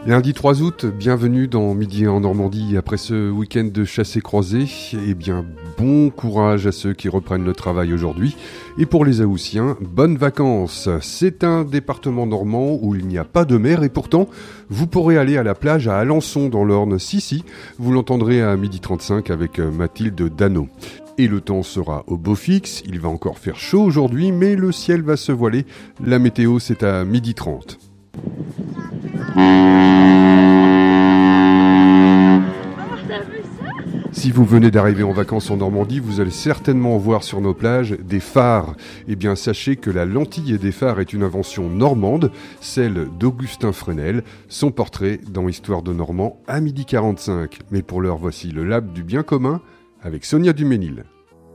Lundi 3 août, bienvenue dans Midi en Normandie. Après ce week-end de chassé-croisé, eh bien, bon courage à ceux qui reprennent le travail aujourd'hui. Et pour les Haussiens, bonnes vacances. C'est un département normand où il n'y a pas de mer et pourtant, vous pourrez aller à la plage à Alençon dans l'Orne. Si, vous l'entendrez à 12h35 avec Mathilde Dano. Et le temps sera au beau fixe, il va encore faire chaud aujourd'hui, mais le ciel va se voiler. La météo, c'est à 12h30. Si vous venez d'arriver en vacances en Normandie, vous allez certainement voir sur nos plages des phares. Eh bien, sachez que la lentille des phares est une invention normande, celle d'Augustin Fresnel. Son portrait dans Histoire de Normand à 12h45. Mais pour l'heure, voici le Lab du bien commun avec Sonia Duménil.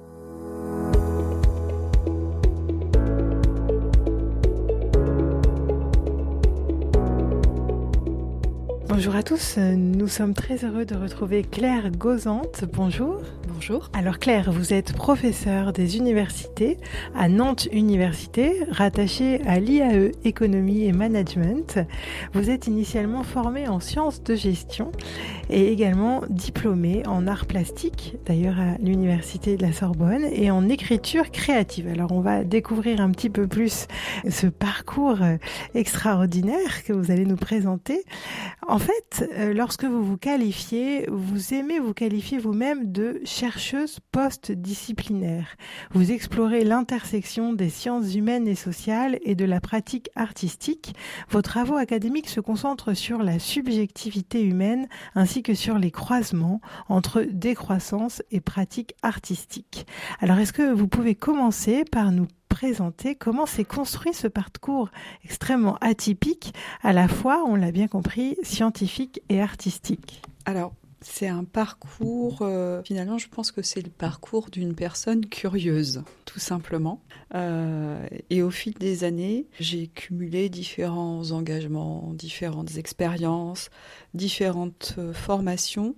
Bonjour à tous, nous sommes très heureux de retrouver Claire Gauzante. Bonjour. Bonjour. Alors Claire, vous êtes professeure des universités à Nantes Université, rattachée à l'IAE Économie et Management. Vous êtes initialement formée en sciences de gestion et également diplômée en arts plastiques, d'ailleurs à l'Université de la Sorbonne, et en écriture créative. Alors on va découvrir un petit peu plus ce parcours extraordinaire que vous allez nous présenter. En fait, lorsque vous vous qualifiez, vous aimez vous qualifier vous-même de chercheuse post-disciplinaire. Vous explorez l'intersection des sciences humaines et sociales et de la pratique artistique. Vos travaux académiques se concentrent sur la subjectivité humaine ainsi que sur les croisements entre décroissance et pratique artistique. Alors, est-ce que vous pouvez commencer par nous présenter comment s'est construit ce parcours extrêmement atypique, à la fois, on l'a bien compris, scientifique et artistique? Alors, c'est un parcours, finalement, je pense que c'est le parcours d'une personne curieuse, tout simplement. Et au fil des années, j'ai cumulé différents engagements, différentes expériences, différentes formations,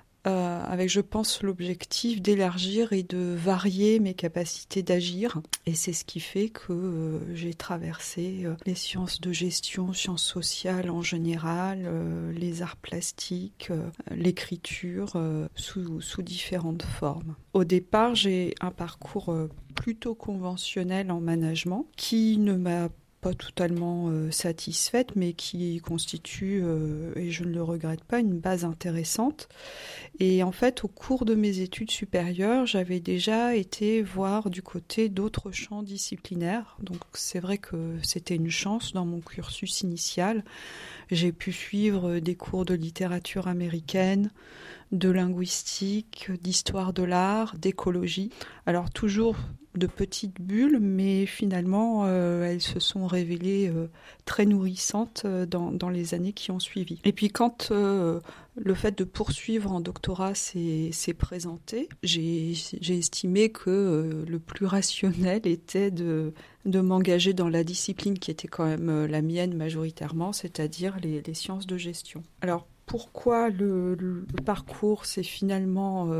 avec, je pense, l'objectif d'élargir et de varier mes capacités d'agir. Et c'est ce qui fait que j'ai traversé les sciences de gestion, sciences sociales en général, les arts plastiques, l'écriture, sous différentes formes. Au départ, j'ai un parcours plutôt conventionnel en management qui ne m'a pas totalement satisfaite, mais qui constitue, et je ne le regrette pas, une base intéressante. Et en fait, au cours de mes études supérieures, j'avais déjà été voir du côté d'autres champs disciplinaires. Donc c'est vrai que c'était une chance dans mon cursus initial. J'ai pu suivre des cours de littérature américaine, de linguistique, d'histoire de l'art, d'écologie. Alors toujours de petites bulles, mais finalement elles se sont révélées très nourrissantes dans les années qui ont suivi. Et puis quand le fait de poursuivre en doctorat s'est présenté, j'ai estimé que le plus rationnel était de m'engager dans la discipline qui était quand même la mienne majoritairement, c'est-à-dire les sciences de gestion. Alors pourquoi le parcours s'est finalement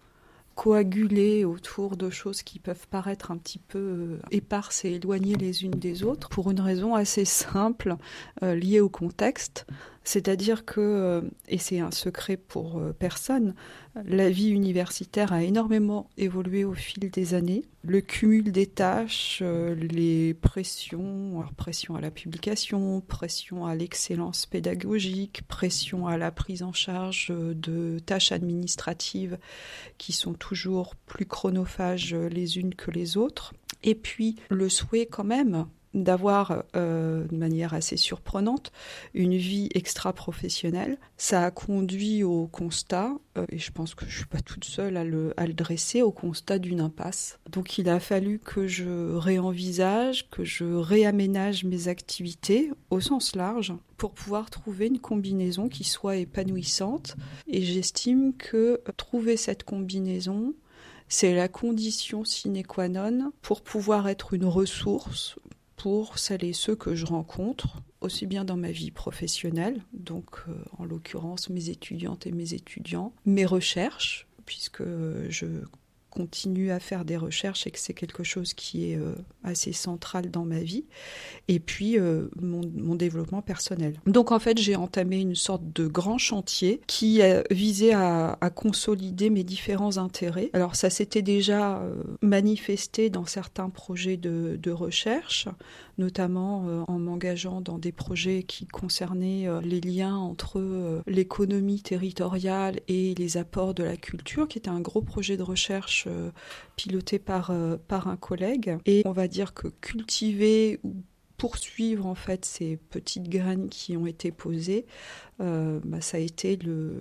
coagulé autour de choses qui peuvent paraître un petit peu éparses et éloignées les unes des autres, pour une raison assez simple liée au contexte. C'est-à-dire que, et c'est un secret pour personne, la vie universitaire a énormément évolué au fil des années. Le cumul des tâches, les pressions, alors pression à la publication, pression à l'excellence pédagogique, pression à la prise en charge de tâches administratives qui sont toujours plus chronophages les unes que les autres. Et puis le souhait quand même d'avoir, de manière assez surprenante, une vie extra-professionnelle. Ça a conduit au constat, et je pense que je ne suis pas toute seule à le dresser, au constat d'une impasse. Donc il a fallu que je réenvisage, que je réaménage mes activités au sens large pour pouvoir trouver une combinaison qui soit épanouissante. Et j'estime que trouver cette combinaison, c'est la condition sine qua non pour pouvoir être une ressource pour celles et ceux que je rencontre, aussi bien dans ma vie professionnelle, donc en l'occurrence mes étudiantes et mes étudiants, mes recherches, puisque je continue à faire des recherches et que c'est quelque chose qui est assez central dans ma vie. Et puis, mon développement personnel. Donc, en fait, j'ai entamé une sorte de grand chantier qui visait à consolider mes différents intérêts. Alors, ça s'était déjà manifesté dans certains projets de recherche, notamment en m'engageant dans des projets qui concernaient les liens entre l'économie territoriale et les apports de la culture, qui était un gros projet de recherche piloté par un collègue. Et on va dire que cultiver ou poursuivre en fait ces petites graines qui ont été posées, ça a été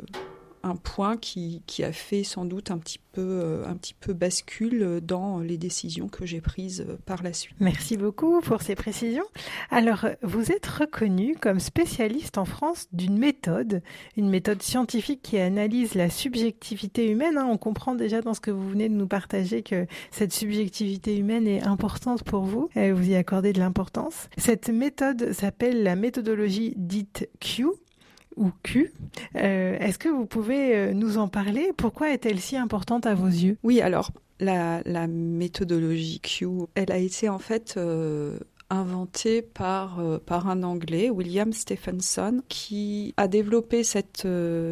un point qui a fait sans doute un petit peu bascule dans les décisions que j'ai prises par la suite. Merci beaucoup pour ces précisions. Alors, vous êtes reconnu comme spécialiste en France d'une méthode, une méthode scientifique qui analyse la subjectivité humaine. On comprend déjà dans ce que vous venez de nous partager que cette subjectivité humaine est importante pour vous. Vous y accordez de l'importance. Cette méthode s'appelle la méthodologie dite Q. Ou Q. Est-ce que vous pouvez nous en parler ? Pourquoi est-elle si importante à vos yeux ? Oui, alors, la méthodologie Q, elle a été en fait inventée par un Anglais, William Stephenson, qui a développé cette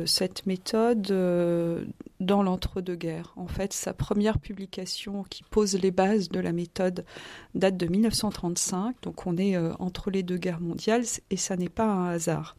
méthode dans l'entre-deux-guerres. En fait, sa première publication qui pose les bases de la méthode date de 1935, donc on est entre les deux guerres mondiales, et ça n'est pas un hasard.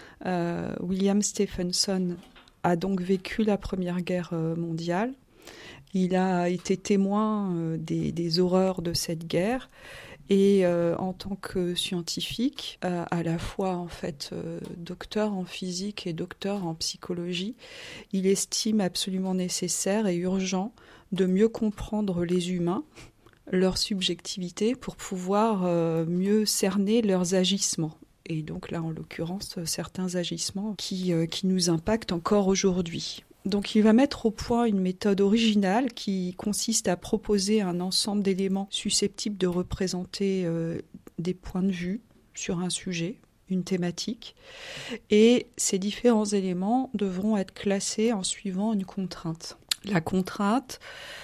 William Stephenson a donc vécu la Première Guerre mondiale. Il a été témoin des horreurs de cette guerre et en tant que scientifique, à la fois en fait docteur en physique et docteur en psychologie, il estime absolument nécessaire et urgent de mieux comprendre les humains, leur subjectivité, pour pouvoir mieux cerner leurs agissements. Et donc là, en l'occurrence, certains agissements qui nous impactent encore aujourd'hui. Donc il va mettre au point une méthode originale qui consiste à proposer un ensemble d'éléments susceptibles de représenter des points de vue sur un sujet, une thématique. Et ces différents éléments devront être classés en suivant une contrainte. La contrainte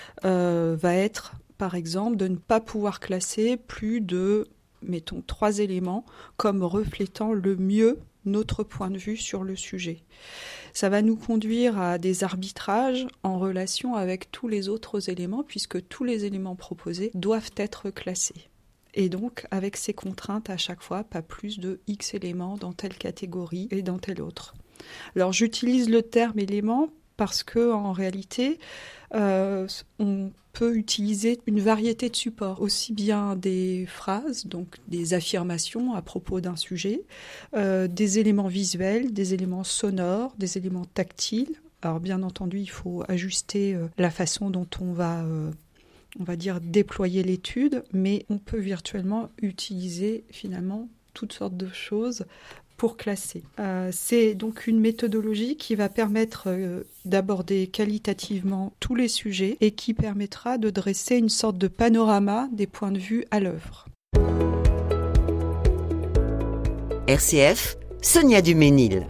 va être, par exemple, de ne pas pouvoir classer plus de, mettons, 3 éléments comme reflétant le mieux notre point de vue sur le sujet. Ça va nous conduire à des arbitrages en relation avec tous les autres éléments, puisque tous les éléments proposés doivent être classés. Et donc, avec ces contraintes, à chaque fois, pas plus de X éléments dans telle catégorie et dans telle autre. Alors, j'utilise le terme élément parce que, en réalité, on peut utiliser une variété de supports, aussi bien des phrases, donc des affirmations à propos d'un sujet, des éléments visuels, des éléments sonores, des éléments tactiles. Alors bien entendu, il faut ajuster la façon dont on va dire déployer l'étude, mais on peut virtuellement utiliser finalement toutes sortes de choses pour classer. C'est donc une méthodologie qui va permettre d'aborder qualitativement tous les sujets et qui permettra de dresser une sorte de panorama des points de vue à l'œuvre. RCF, Sonia Duménil.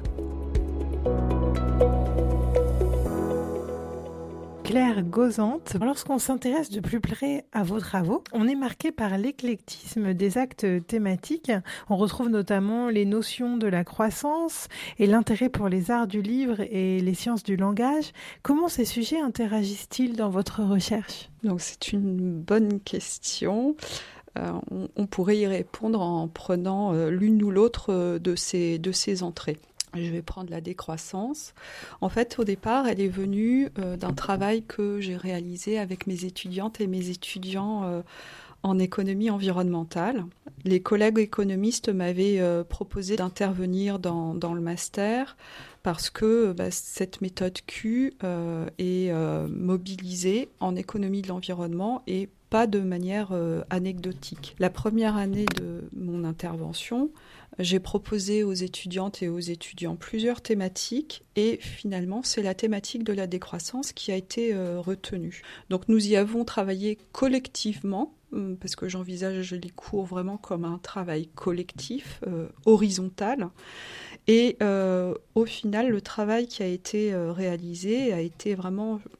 Claire Gozante, lorsqu'on s'intéresse de plus près à vos travaux, on est marqué par l'éclectisme des axes thématiques. On retrouve notamment les notions de la croissance et l'intérêt pour les arts du livre et les sciences du langage. Comment ces sujets interagissent-ils dans votre recherche ? Donc c'est une bonne question. On pourrait y répondre en prenant l'une ou l'autre de ces entrées. Je vais prendre la décroissance. En fait, au départ, elle est venue d'un travail que j'ai réalisé avec mes étudiantes et mes étudiants en économie environnementale. Les collègues économistes m'avaient proposé d'intervenir dans le master parce que cette méthode Q est mobilisée en économie de l'environnement et pas de manière anecdotique. La première année de mon intervention, j'ai proposé aux étudiantes et aux étudiants plusieurs thématiques et finalement, c'est la thématique de la décroissance qui a été retenue. Donc nous y avons travaillé collectivement parce que j'envisage les cours vraiment comme un travail collectif, horizontal. Et au final, le travail qui a été réalisé a été vraiment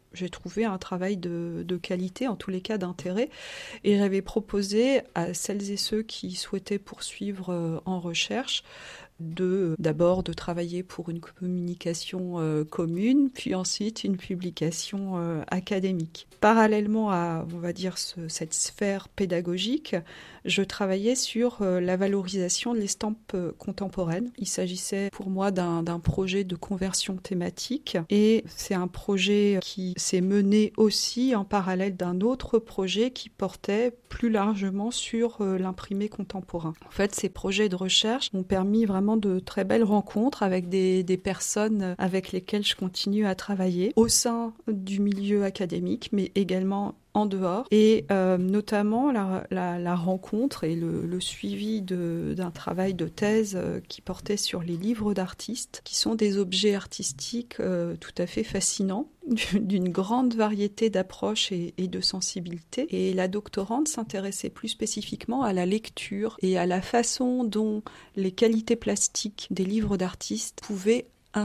j'ai trouvé un travail de qualité, en tous les cas d'intérêt, et j'avais proposé à celles et ceux qui souhaitaient poursuivre en recherche d'abord de travailler pour une communication commune, puis ensuite une publication académique. Parallèlement à, on va dire, cette sphère pédagogique, je travaillais sur la valorisation de l'estampe contemporaine. Il s'agissait pour moi d'un projet de conversion thématique, et c'est un projet qui s'est mené aussi en parallèle d'un autre projet qui portait plus largement sur l'imprimé contemporain. En fait, ces projets de recherche m'ont permis vraiment de très belles rencontres avec des personnes avec lesquelles je continue à travailler au sein du milieu académique, mais également en dehors, et notamment la rencontre et le suivi d'un travail de thèse qui portait sur les livres d'artistes, qui sont des objets artistiques tout à fait fascinants, d'une grande variété d'approches et de sensibilités. Et la doctorante s'intéressait plus spécifiquement à la lecture et à la façon dont les qualités plastiques des livres d'artistes pouvaient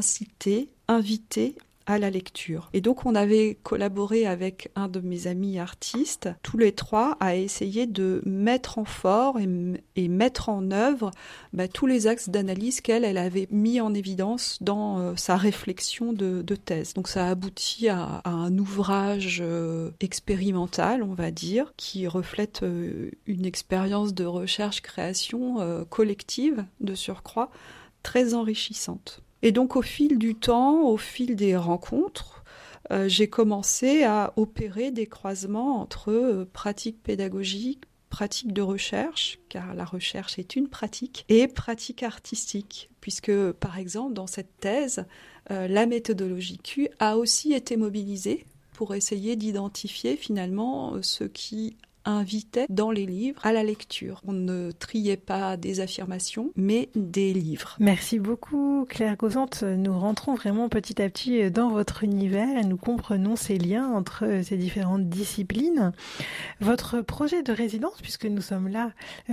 inviter à la lecture. Et donc on avait collaboré avec un de mes amis artistes, tous les trois, à essayer de mettre en forme et mettre en œuvre tous les axes d'analyse qu'elle avait mis en évidence dans sa réflexion de thèse. Donc ça a abouti à un ouvrage expérimental, on va dire, qui reflète une expérience de recherche-création collective, de surcroît, très enrichissante. Et donc au fil du temps, au fil des rencontres, j'ai commencé à opérer des croisements entre pratiques pédagogiques, pratiques de recherche, car la recherche est une pratique, et pratique artistique, puisque par exemple dans cette thèse, la méthodologie Q a aussi été mobilisée pour essayer d'identifier finalement ce qui invitait dans les livres à la lecture. On ne triait pas des affirmations, mais des livres. Merci beaucoup Claire Gauzante. Nous rentrons vraiment petit à petit dans votre univers et nous comprenons ces liens entre ces différentes disciplines. Votre projet de résidence, puisque nous sommes là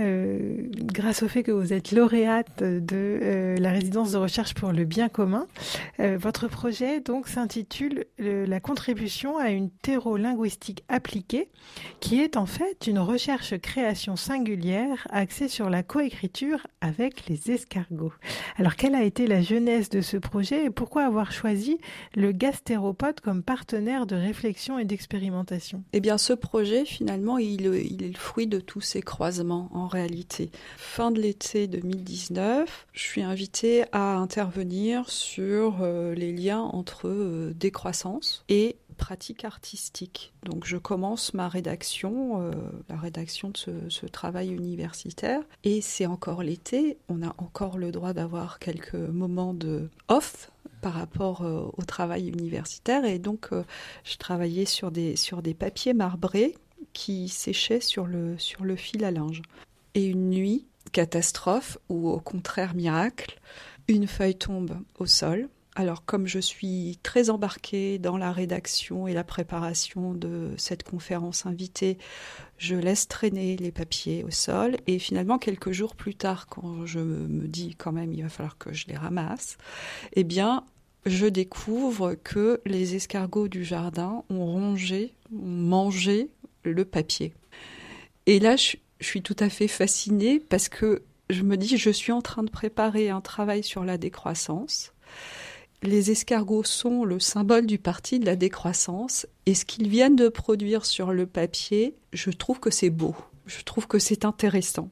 grâce au fait que vous êtes lauréate de la résidence de recherche pour le bien commun, votre projet donc s'intitule La contribution à une thérolinguistique appliquée, qui est en fait une recherche-création singulière axée sur la coécriture avec les escargots. Alors, quelle a été la genèse de ce projet et pourquoi avoir choisi le gastéropode comme partenaire de réflexion et d'expérimentation ? Eh bien, ce projet, finalement, il est le fruit de tous ces croisements, en réalité. Fin de l'été 2019, je suis invitée à intervenir sur les liens entre décroissance et pratique artistique. Donc je commence ma rédaction, la rédaction de ce travail universitaire, et c'est encore l'été, on a encore le droit d'avoir quelques moments de off par rapport au travail universitaire, et donc je travaillais sur des papiers marbrés qui séchaient sur le fil à linge. Et une nuit, catastrophe, ou au contraire miracle, une feuille tombe au sol. Alors, comme je suis très embarquée dans la rédaction et la préparation de cette conférence invitée, je laisse traîner les papiers au sol. Et finalement, quelques jours plus tard, quand je me dis quand même, il va falloir que je les ramasse, eh bien, je découvre que les escargots du jardin ont mangé le papier. Et là, je suis tout à fait fascinée parce que je me dis, je suis en train de préparer un travail sur la décroissance. Les escargots sont le symbole du parti de la décroissance, et ce qu'ils viennent de produire sur le papier, je trouve que c'est beau, je trouve que c'est intéressant.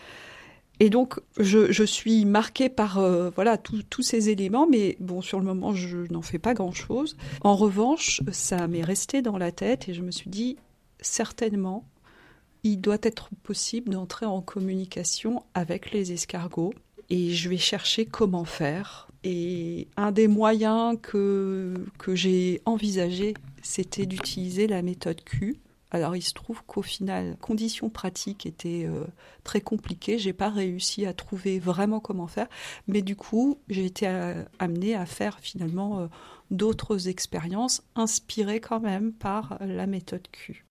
Et donc, je suis marquée par tous ces éléments, mais bon, sur le moment, je n'en fais pas grand-chose. En revanche, ça m'est resté dans la tête, et je me suis dit, certainement, il doit être possible d'entrer en communication avec les escargots, et je vais chercher comment faire. Et un des moyens que j'ai envisagé, c'était d'utiliser la méthode Q. Alors il se trouve qu'au final, conditions pratiques étaient très compliquées. J'ai pas réussi à trouver vraiment comment faire. Mais du coup, j'ai été amenée à faire finalement d'autres expériences inspirées quand même par la méthode Q.